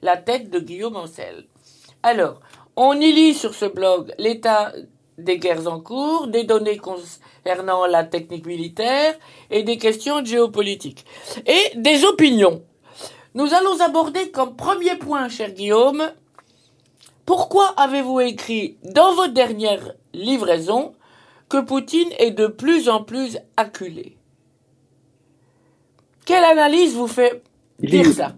la tête de Guillaume Ancel. Alors, on y lit sur ce blog l'état des guerres en cours, des données concernant la technique militaire et des questions de géopolitique. Et des opinions. Nous allons aborder comme premier point, cher Guillaume, pourquoi avez-vous écrit dans votre dernière livraison que Poutine est de plus en plus acculé? Quelle analyse vous fait dire ça?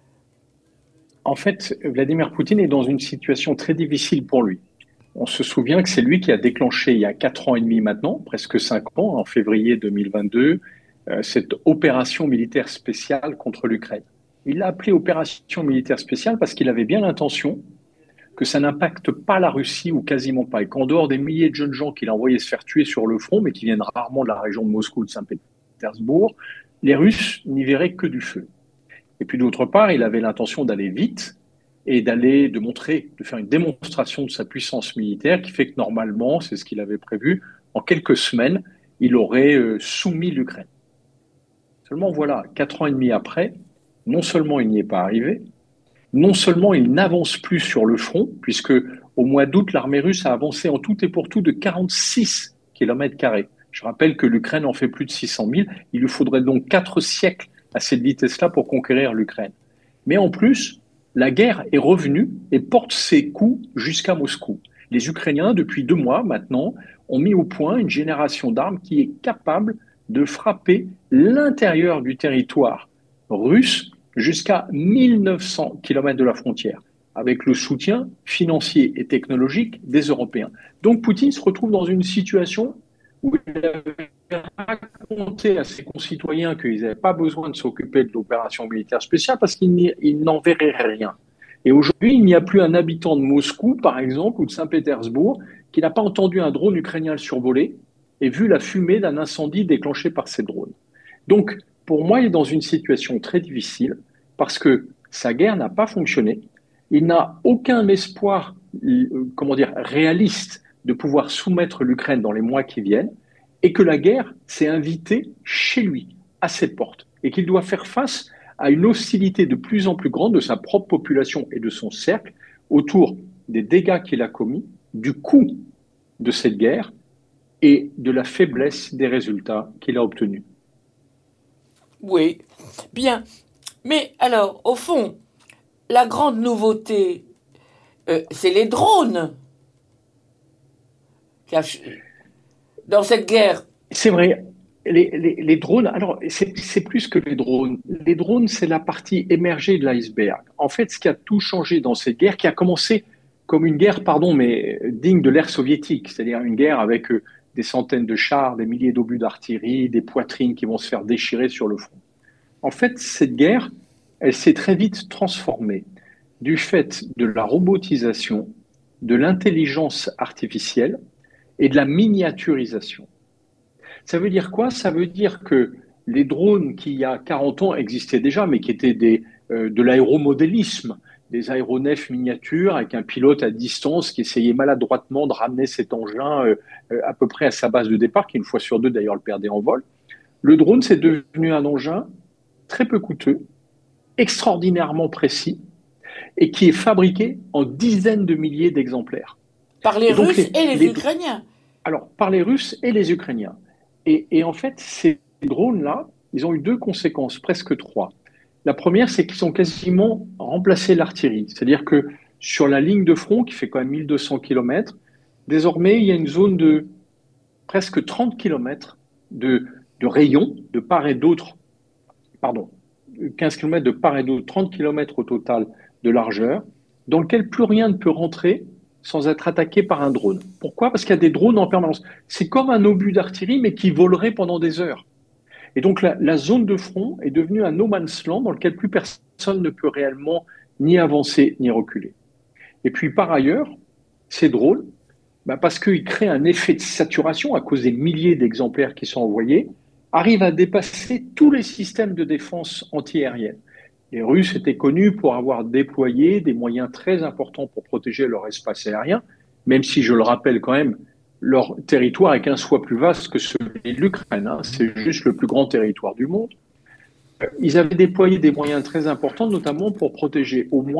En fait, Vladimir Poutine est dans une situation très difficile pour lui. On se souvient que c'est lui qui a déclenché il y a 4 ans et demi maintenant, presque 5 ans, en février 2022, cette opération militaire spéciale contre l'Ukraine. Il l'a appelée opération militaire spéciale parce qu'il avait bien l'intention que ça n'impacte pas la Russie ou quasiment pas. Et qu'en dehors des milliers de jeunes gens qu'il a envoyés se faire tuer sur le front, mais qui viennent rarement de la région de Moscou ou de Saint-Pétersbourg, les Russes n'y verraient que du feu. Et puis d'autre part, il avait l'intention d'aller vite et de faire une démonstration de sa puissance militaire qui fait que normalement, c'est ce qu'il avait prévu, en quelques semaines, il aurait soumis l'Ukraine. Seulement voilà, 4 ans et demi après, non seulement il n'y est pas arrivé, non seulement il n'avance plus sur le front, puisque au mois d'août, l'armée russe a avancé en tout et pour tout de 46 km². Je rappelle que l'Ukraine en fait plus de 600 000. Il lui faudrait donc 4 siècles à cette vitesse-là pour conquérir l'Ukraine. Mais en plus, la guerre est revenue et porte ses coups jusqu'à Moscou. Les Ukrainiens, depuis 2 mois maintenant, ont mis au point une génération d'armes qui est capable de frapper l'intérieur du territoire russe jusqu'à 1900 km de la frontière, avec le soutien financier et technologique des Européens. Donc Poutine se retrouve dans une situation où il avait raconté à ses concitoyens qu'ils n'avaient pas besoin de s'occuper de l'opération militaire spéciale parce qu'ils n'en verraient rien. Et aujourd'hui, il n'y a plus un habitant de Moscou, par exemple, ou de Saint-Pétersbourg, qui n'a pas entendu un drone ukrainien le survoler et vu la fumée d'un incendie déclenché par ces drones. Donc, pour moi, il est dans une situation très difficile parce que sa guerre n'a pas fonctionné. Il n'a aucun espoir, réaliste de pouvoir soumettre l'Ukraine dans les mois qui viennent et que la guerre s'est invitée chez lui, à ses portes, et qu'il doit faire face à une hostilité de plus en plus grande de sa propre population et de son cercle autour des dégâts qu'il a commis, du coût de cette guerre et de la faiblesse des résultats qu'il a obtenus. Oui, bien. Mais alors, au fond, la grande nouveauté, c'est les drones dans cette guerre. C'est vrai. Les drones, alors c'est plus que les drones. Les drones, c'est la partie émergée de l'iceberg. En fait, ce qui a tout changé dans cette guerre, qui a commencé comme une guerre, mais digne de l'ère soviétique, c'est-à-dire une guerre avec des centaines de chars, des milliers d'obus d'artillerie, des poitrines qui vont se faire déchirer sur le front. En fait, cette guerre, elle s'est très vite transformée du fait de la robotisation, de l'intelligence artificielle et de la miniaturisation. Ça veut dire quoi? Ça veut dire que les drones qui, il y a 40 ans, existaient déjà, mais qui étaient de l'aéromodélisme, des aéronefs miniatures avec un pilote à distance qui essayait maladroitement de ramener cet engin à peu près à sa base de départ, qui une fois sur deux d'ailleurs le perdait en vol. Le drone, c'est devenu un engin très peu coûteux, extraordinairement précis, et qui est fabriqué en dizaines de milliers d'exemplaires. Par les Russes et les Ukrainiens. Alors, par les Russes et les Ukrainiens. Et en fait, ces drones-là, ils ont eu 2 conséquences, presque 3. La première, c'est qu'ils ont quasiment remplacé l'artillerie. C'est-à-dire que sur la ligne de front, qui fait quand même 1200 km, désormais, il y a une zone de presque 30 km de rayons de part et d'autre, 15 km de part et d'autre, 30 km au total de largeur, dans lequel plus rien ne peut rentrer sans être attaqué par un drone. Pourquoi? Parce qu'il y a des drones en permanence. C'est comme un obus d'artillerie, mais qui volerait pendant des heures. Et donc la zone de front est devenue un no man's land dans lequel plus personne ne peut réellement ni avancer ni reculer. Et puis par ailleurs, ces drones, parce qu'ils créent un effet de saturation à cause des milliers d'exemplaires qui sont envoyés, arrivent à dépasser tous les systèmes de défense antiaérienne. Les Russes étaient connus pour avoir déployé des moyens très importants pour protéger leur espace aérien, même si, je le rappelle quand même, leur territoire est 15 fois plus vaste que celui de l'Ukraine. C'est juste le plus grand territoire du monde. Ils avaient déployé des moyens très importants, notamment pour protéger au moins